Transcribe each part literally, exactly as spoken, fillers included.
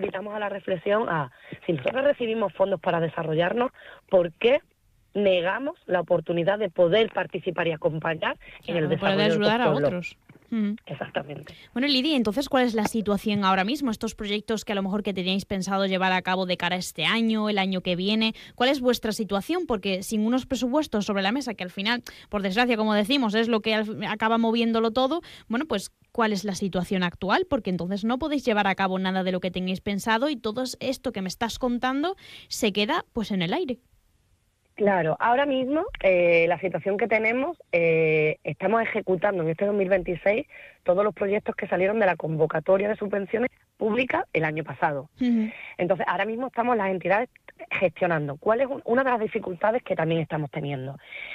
invitamos a la reflexión a, si nosotros recibimos fondos para desarrollarnos, ¿por qué negamos la oportunidad de poder participar y acompañar claro, en el de desarrollo poder ayudar de a otros otros? Mm. Exactamente. Bueno, Lidia, entonces, ¿cuál es la situación ahora mismo? Estos proyectos que a lo mejor que teníais pensado llevar a cabo de cara a este año, el año que viene, ¿cuál es vuestra situación? Porque sin unos presupuestos sobre la mesa, que al final, por desgracia, como decimos, es lo que al- acaba moviéndolo todo, bueno, pues, ¿cuál es la situación actual? Porque entonces no podéis llevar a cabo nada de lo que tenéis pensado y todo esto que me estás contando se queda, pues, en el aire. Claro, ahora mismo eh, la situación que tenemos, eh, estamos ejecutando en este dos mil veintiséis todos los proyectos que salieron de la convocatoria de subvenciones públicas el año pasado. Uh-huh. Entonces, ahora mismo estamos las entidades gestionando. ¿Cuál es una de las dificultades que también estamos teniendo?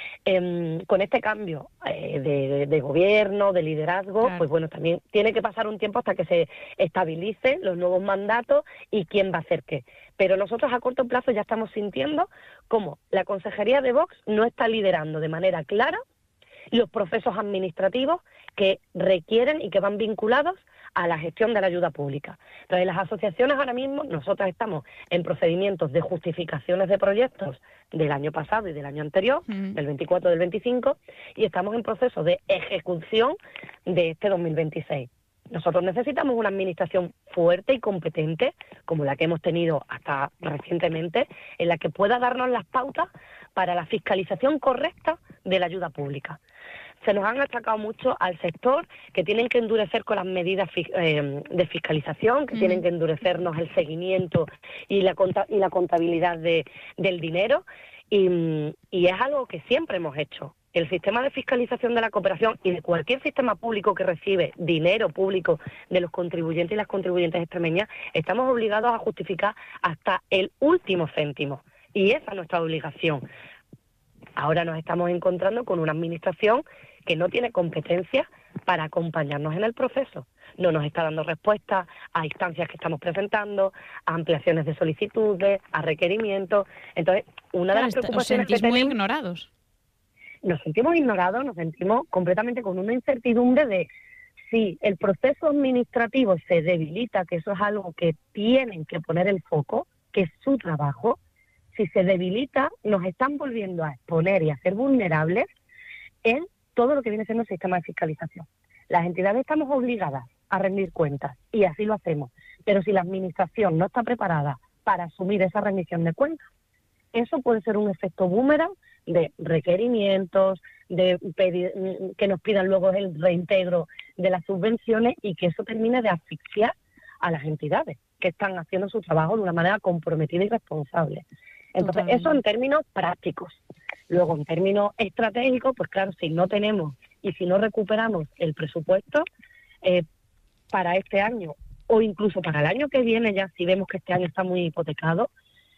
Eh, con este cambio eh, de, de gobierno, de liderazgo, Claro. pues bueno, también tiene que pasar un tiempo hasta que se estabilicen los nuevos mandatos y quién va a hacer qué. Pero nosotros a corto plazo ya estamos sintiendo cómo la Consejería de Vox no está liderando de manera clara los procesos administrativos que requieren y que van vinculados a la gestión de la ayuda pública. Entonces, las asociaciones ahora mismo, nosotras estamos en procedimientos de justificaciones de proyectos del año pasado y del año anterior, Uh-huh. del veinticuatro, del veinticinco, y estamos en proceso de ejecución de este dos mil veintiséis. Nosotros necesitamos una administración fuerte y competente, como la que hemos tenido hasta recientemente, en la que pueda darnos las pautas para la fiscalización correcta de la ayuda pública. Se nos han achacado mucho al sector que tienen que endurecer con las medidas eh, de fiscalización, que uh-huh. tienen que endurecernos el seguimiento y la, y la contabilidad de, del dinero, y, y es algo que siempre hemos hecho. El sistema de fiscalización de la cooperación y de cualquier sistema público que recibe dinero público de los contribuyentes y las contribuyentes extremeñas, estamos obligados a justificar hasta el último céntimo. Y esa es nuestra obligación. Ahora nos estamos encontrando con una administración que no tiene competencias para acompañarnos en el proceso. No nos está dando respuesta a instancias que estamos presentando, a ampliaciones de solicitudes, a requerimientos. Entonces, una claro, de las preocupaciones os sentís que muy tenemos... ignorados. Nos sentimos ignorados, nos sentimos completamente con una incertidumbre de si el proceso administrativo se debilita, que eso es algo que tienen que poner el foco, que es su trabajo. Si se debilita, nos están volviendo a exponer y a ser vulnerables en todo lo que viene siendo el sistema de fiscalización. Las entidades estamos obligadas a rendir cuentas y así lo hacemos, pero si la administración no está preparada para asumir esa rendición de cuentas, eso puede ser un efecto boomerang de requerimientos, de pedir, que nos pidan luego el reintegro de las subvenciones y que eso termine de asfixiar a las entidades que están haciendo su trabajo de una manera comprometida y responsable. Entonces, Totalmente. Eso en términos prácticos. Luego, en términos estratégicos, pues claro, si no tenemos y si no recuperamos el presupuesto eh, para este año o incluso para el año que viene, ya si vemos que este año está muy hipotecado,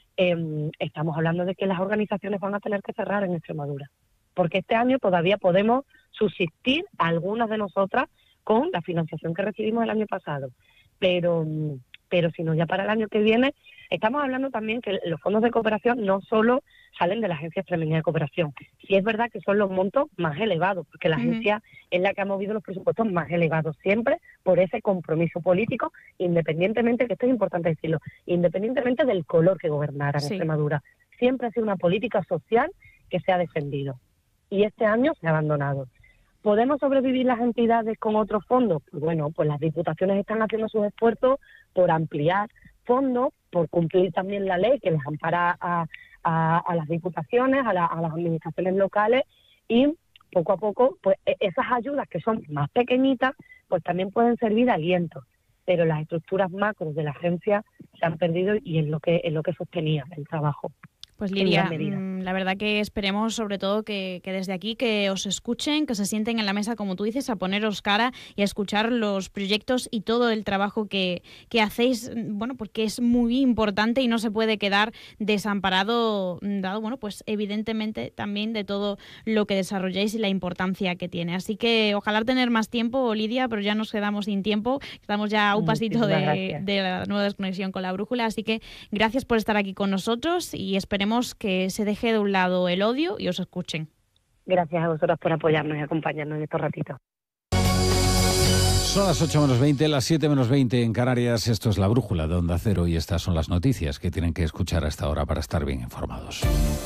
eh, estamos hablando de que las organizaciones van a tener que cerrar en Extremadura. Porque este año todavía podemos subsistir algunas de nosotras con la financiación que recibimos el año pasado. Pero... pero si no, ya para el año que viene, estamos hablando también que los fondos de cooperación no solo salen de la Agencia Extremeña de Cooperación. Sí es verdad que son los montos más elevados, porque la uh-huh. agencia es la que ha movido los presupuestos más elevados siempre por ese compromiso político, independientemente, que esto es importante decirlo, independientemente del color que gobernara en sí. Extremadura. Siempre ha sido una política social que se ha defendido. Y este año se ha abandonado. ¿Podemos sobrevivir las entidades con otros fondos? Pues bueno, pues las diputaciones están haciendo sus esfuerzos por ampliar fondos, por cumplir también la ley que les ampara a, a, a las diputaciones, a, la, a las administraciones locales, y poco a poco, pues esas ayudas que son más pequeñitas, pues también pueden servir de aliento. Pero las estructuras macros de la agencia se han perdido y es lo que, es lo que sostenía el trabajo. Pues Lidia, la verdad que esperemos sobre todo que, que desde aquí que os escuchen, que se sienten en la mesa, como tú dices, a poneros cara y a escuchar los proyectos y todo el trabajo que, que hacéis, bueno, porque es muy importante y no se puede quedar desamparado, dado, bueno, pues evidentemente también de todo lo que desarrolláis y la importancia que tiene. Así que ojalá tener más tiempo, Lidia, pero ya nos quedamos sin tiempo, estamos ya a un pasito de, de la nueva desconexión con la brújula, así que gracias por estar aquí con nosotros y esperemos que se deje de un lado el odio y os escuchen. Gracias a vosotros por apoyarnos y acompañarnos en estos ratitos. Son las ocho menos veinte, las siete menos veinte en Canarias. Esto es La Brújula de Onda Cero y estas son las noticias que tienen que escuchar a esta hora para estar bien informados.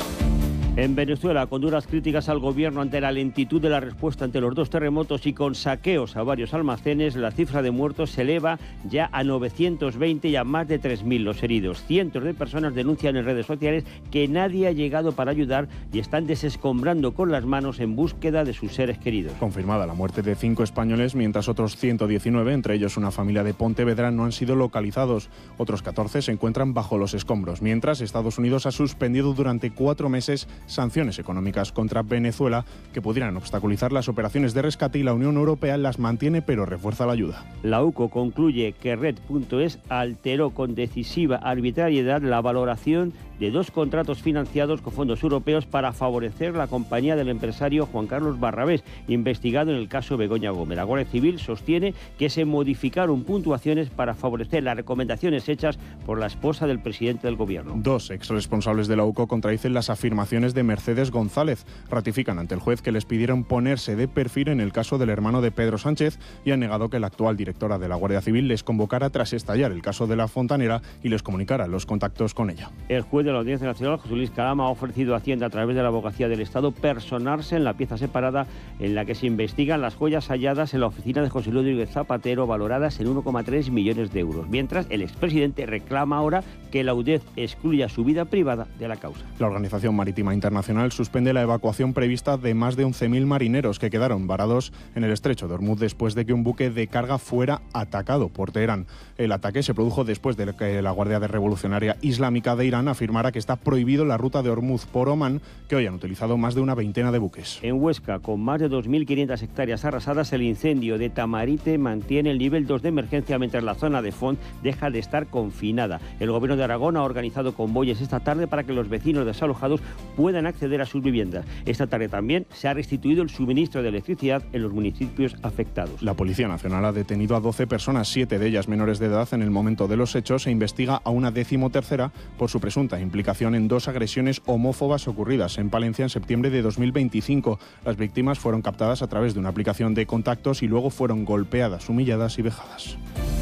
En Venezuela, con duras críticas al gobierno ante la lentitud de la respuesta ante los dos terremotos y con saqueos a varios almacenes, la cifra de muertos se eleva ya a novecientos veinte y a más de tres mil los heridos. Cientos de personas denuncian en redes sociales que nadie ha llegado para ayudar y están desescombrando con las manos en búsqueda de sus seres queridos. Confirmada la muerte de cinco españoles, mientras otros ciento diecinueve, entre ellos una familia de Pontevedra, no han sido localizados. Otros catorce se encuentran bajo los escombros, mientras Estados Unidos ha suspendido durante cuatro meses sanciones económicas contra Venezuela que pudieran obstaculizar las operaciones de rescate y la Unión Europea las mantiene pero refuerza la ayuda. La U C O concluye que Red punto es alteró con decisiva arbitrariedad la valoración de dos contratos financiados con fondos europeos para favorecer la compañía del empresario Juan Carlos Barrabés, investigado en el caso Begoña Gómez. La Guardia Civil sostiene que se modificaron puntuaciones para favorecer las recomendaciones hechas por la esposa del presidente del gobierno. Dos exresponsables de la U C O contradicen las afirmaciones de Mercedes González. Ratifican ante el juez que les pidieron ponerse de perfil en el caso del hermano de Pedro Sánchez y han negado que la actual directora de la Guardia Civil les convocara tras estallar el caso de la Fontanera y les comunicara los contactos con ella. El juez de la Audiencia Nacional, José Luis Calama, ha ofrecido a Hacienda a través de la Abogacía del Estado personarse en la pieza separada en la que se investigan las joyas halladas en la oficina de José Luis Rodríguez Zapatero, valoradas en uno coma tres millones de euros, mientras el expresidente reclama ahora que la U D E F excluya su vida privada de la causa. La Organización Marítima Internacional suspende la evacuación prevista de más de once mil marineros que quedaron varados en el estrecho de Hormuz después de que un buque de carga fuera atacado por Teherán. El ataque se produjo después de que la Guardia Revolucionaria Islámica de Irán afirmara que está prohibido la ruta de Hormuz por Omán, que hoy han utilizado más de una veintena de buques. En Huesca, con más de dos mil quinientas hectáreas arrasadas, el incendio de Tamarite mantiene el nivel dos de emergencia mientras la zona de Font deja de estar confinada. El Gobierno de Aragón ha organizado convoyes esta tarde para que los vecinos desalojados puedan acceder a sus viviendas. Esta tarde también se ha restituido el suministro de electricidad en los municipios afectados. La Policía Nacional ha detenido a doce personas, siete de ellas menores de edad, en el momento de los hechos e investiga a una decimotercera por su presunta implicación en dos agresiones homófobas ocurridas en Palencia en septiembre de dos mil veinticinco. Las víctimas fueron captadas a través de una aplicación de contactos y luego fueron golpeadas, humilladas y vejadas.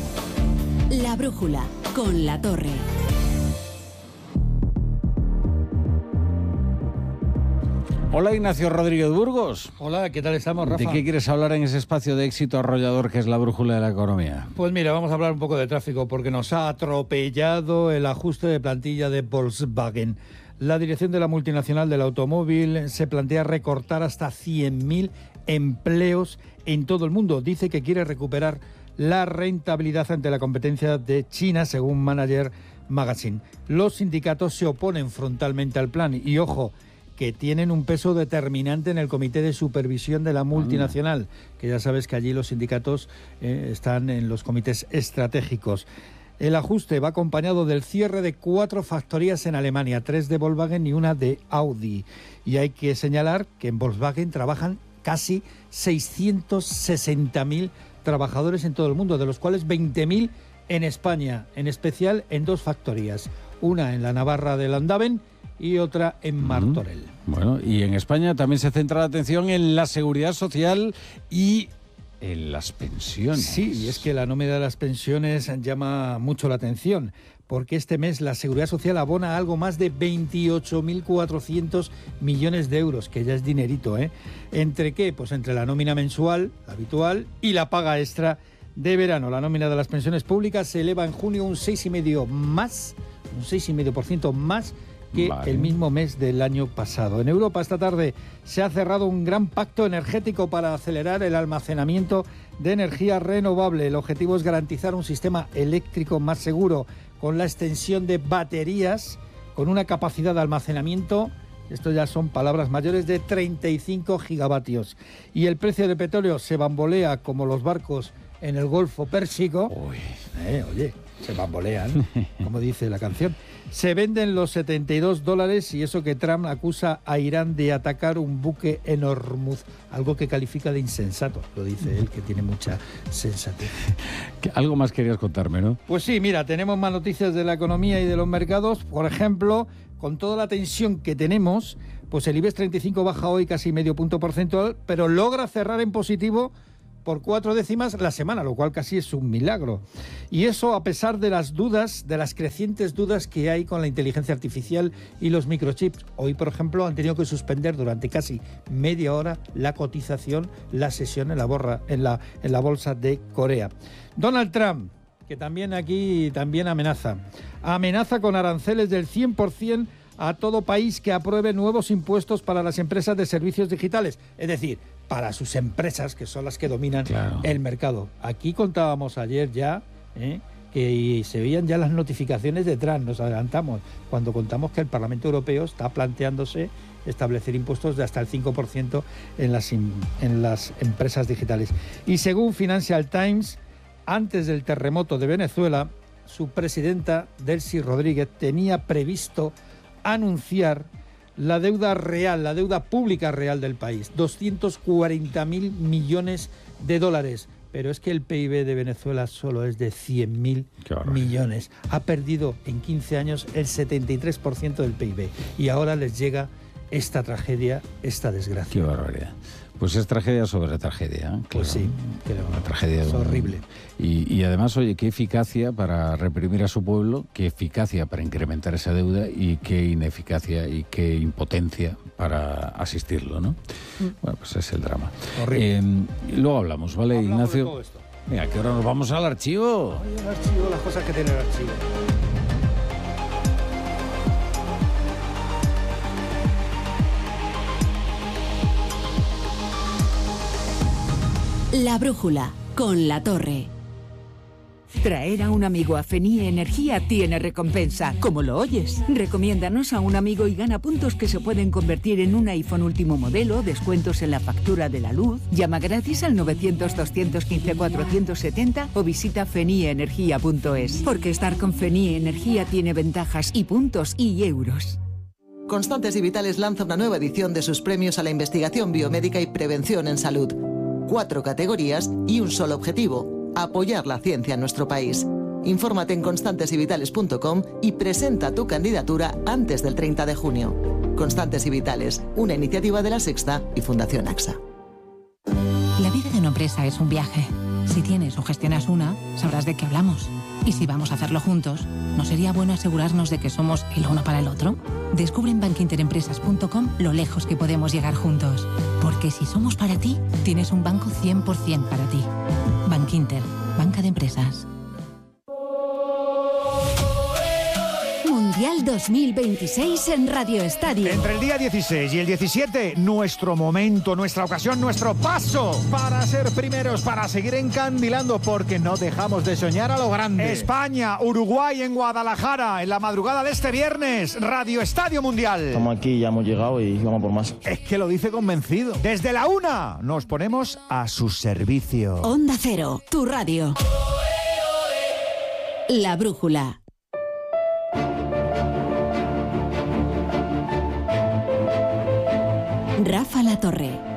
La Brújula, con La Torre. Hola, Ignacio Rodríguez Burgos. Hola, ¿qué tal estamos, Rafa? ¿De qué quieres hablar en ese espacio de éxito arrollador que es la brújula de la economía? Pues mira, vamos a hablar un poco de tráfico porque nos ha atropellado el ajuste de plantilla de Volkswagen. La dirección de la multinacional del automóvil se plantea recortar hasta cien mil empleos en todo el mundo. Dice que quiere recuperar la rentabilidad ante la competencia de China, según Manager Magazine. Los sindicatos se oponen frontalmente al plan y, ojo, que tienen un peso determinante en el comité de supervisión de la multinacional, que ya sabes que allí los sindicatos eh, están en los comités estratégicos. El ajuste va acompañado del cierre de cuatro factorías en Alemania, tres de Volkswagen y una de Audi. Y hay que señalar que en Volkswagen trabajan casi seiscientos sesenta mil trabajadores en todo el mundo, de los cuales veinte mil en España, en especial en dos factorías, una en la Navarra de Landaven y otra en Martorell. Bueno, y en España también se centra la atención en la seguridad social y en las pensiones. Sí, y es que la nómina de las pensiones llama mucho la atención, porque este mes la Seguridad Social abona algo más de veintiocho mil cuatrocientos millones de euros, que ya es dinerito, ¿eh? ¿Entre qué? Pues entre la nómina mensual, la habitual, y la paga extra de verano. La nómina de las pensiones públicas se eleva en junio un seis coma cinco por ciento más, un seis coma cinco por ciento más que vale. el mismo mes del año pasado. En Europa esta tarde se ha cerrado un gran pacto energético para acelerar el almacenamiento de energía renovable. El objetivo es garantizar un sistema eléctrico más seguro con la extensión de baterías con una capacidad de almacenamiento, esto ya son palabras mayores, de treinta y cinco gigavatios. Y el precio del petróleo se bambolea como los barcos en el Golfo Pérsico. Uy. Eh, oye, se bambolean, como dice la canción. Se venden los setenta y dos dólares y eso que Trump acusa a Irán de atacar un buque en Hormuz, algo que califica de insensato, lo dice él, que tiene mucha sensatez. Algo más querías contarme, ¿no? Pues sí, mira, tenemos más noticias de la economía y de los mercados. Por ejemplo, con toda la tensión que tenemos, pues el IBEX treinta y cinco baja hoy casi medio punto porcentual, pero logra cerrar en positivo por cuatro décimas la semana, lo cual casi es un milagro. Y eso a pesar de las dudas, de las crecientes dudas que hay con la inteligencia artificial y los microchips. Hoy, por ejemplo, han tenido que suspender durante casi media hora la cotización, la sesión en la, borra, en la, en la bolsa de Corea. Donald Trump, que también aquí también amenaza. Amenaza con aranceles del cien por ciento a todo país que apruebe nuevos impuestos para las empresas de servicios digitales. Es decir, para sus empresas, que son las que dominan claro. el mercado. Aquí contábamos ayer ya ¿eh? que se veían ya las notificaciones detrás, nos adelantamos, cuando contamos que el Parlamento Europeo está planteándose establecer impuestos de hasta el cinco por ciento en las, en las empresas digitales. Y según Financial Times, antes del terremoto de Venezuela, su presidenta, Delcy Rodríguez, tenía previsto anunciar la deuda real, la deuda pública real del país, doscientos cuarenta mil millones de dólares. Pero es que el P I B de Venezuela solo es de cien mil millones. Ha perdido en quince años el setenta y tres por ciento del P I B. Y ahora les llega esta tragedia, esta desgracia. Qué barbaridad. Pues es tragedia sobre tragedia. ¿eh? Claro. Pues sí, creo. Una tragedia. Es horrible. Y, y además, oye, qué eficacia para reprimir a su pueblo, qué eficacia para incrementar esa deuda y qué ineficacia y qué impotencia para asistirlo, ¿no? Mm. Bueno, pues es el drama. Horrible. Eh, luego hablamos, ¿vale, hablamos Ignacio? De todo esto. Mira, ¿a qué hora nos vamos al archivo? Ay, el archivo, las cosas que tiene el archivo. La brújula, con La Torre. Traer a un amigo a Fenie Energía tiene recompensa. ¿Cómo lo oyes? Recomiéndanos a un amigo y gana puntos que se pueden convertir en un iPhone último modelo, descuentos en la factura de la luz. Llama gratis al novecientos, doscientos quince, cuatrocientos setenta o visita fenie energía punto es. Porque estar con Fenie Energía tiene ventajas y puntos y euros. Constantes y Vitales lanza una nueva edición de sus premios a la investigación biomédica y prevención en salud. Cuatro categorías y un solo objetivo: apoyar la ciencia en nuestro país. Infórmate en constantes y vitales punto com y presenta tu candidatura antes del treinta de junio. Constantes y Vitales, una iniciativa de La Sexta y Fundación AXA. La vida de una empresa es un viaje. Si tienes o gestionas una, sabrás de qué hablamos. Y si vamos a hacerlo juntos, ¿no sería bueno asegurarnos de que somos el uno para el otro? Descubre en bankinterempresas punto com lo lejos que podemos llegar juntos. Porque si somos para ti, tienes un banco cien por ciento para ti. Bankinter, banca de empresas. Mundial dos mil veintiséis en Radio Estadio. Entre el día dieciséis y el diecisiete, nuestro momento, nuestra ocasión, nuestro paso para ser primeros, para seguir encandilando, porque no dejamos de soñar a lo grande. España, Uruguay en Guadalajara, en la madrugada de este viernes, Radio Estadio Mundial. Estamos aquí, ya hemos llegado y vamos por más. Es que lo dice convencido. Desde la una nos ponemos a su servicio. Onda Cero, tu radio. La brújula. Rafa La Torre.